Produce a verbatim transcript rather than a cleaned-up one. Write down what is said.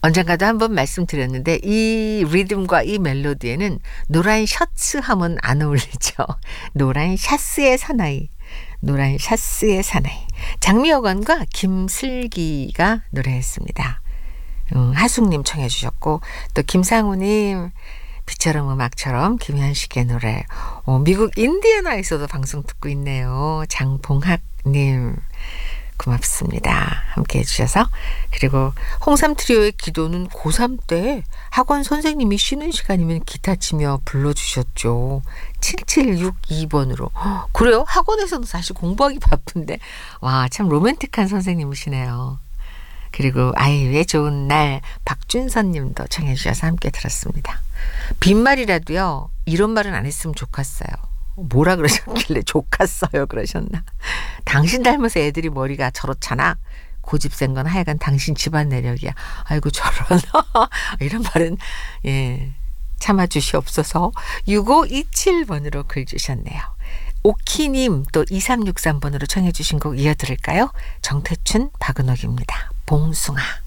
언젠가도 한번 말씀드렸는데 이 리듬과 이 멜로디에는 노란 셔츠 하면 안 어울리죠. 노란 샤스의 사나이. 노란 샤스의 사나이. 장미여관과 김슬기가 노래했습니다. 음, 하숙님 청해 주셨고 또 김상우님 빛처럼 음악처럼 김현식의 노래. 어, 미국 인디애나에서도 방송 듣고 있네요. 장봉학님 고맙습니다. 함께 해주셔서. 그리고 홍삼 트리오의 기도는 고삼 때 학원 선생님이 쉬는 시간이면 기타 치며 불러주셨죠. 칠칠육이 번으로. 그래요? 학원에서도 사실 공부하기 바쁜데 와, 참 로맨틱한 선생님이시네요. 그리고 아이유의 좋은 날 박준선 님도 청해 주셔서 함께 들었습니다. 빈말이라도요. 이런 말은 안 했으면 좋겠어요. 뭐라 그러셨길래 좋겠어요 그러셨나. 당신 닮아서 애들이 머리가 저렇잖아. 고집센 건 하여간 당신 집안 내력이야. 아이고 저런. 이런 말은 예 참아주시옵소서. 육오이칠 번으로 글 주셨네요. 오키님 또 이삼육삼 번으로 청해 주신 곡 이어드릴까요? 정태춘 박은옥입니다. 봉숭아.